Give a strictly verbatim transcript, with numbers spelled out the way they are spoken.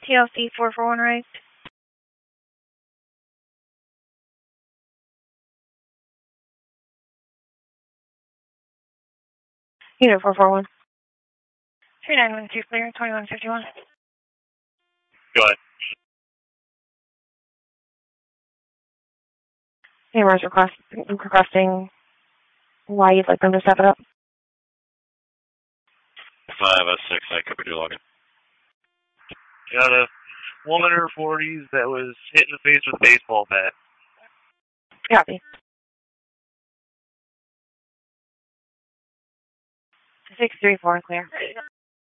T L C four four one right. Unit four four one. three nine one two clear, twenty-one fifty-one. Go ahead. Cameras request, requesting why you'd like them to step it up. five S six, I could do login. Got a woman in her forties that was hit in the face with a baseball bat. Copy. six three four clear.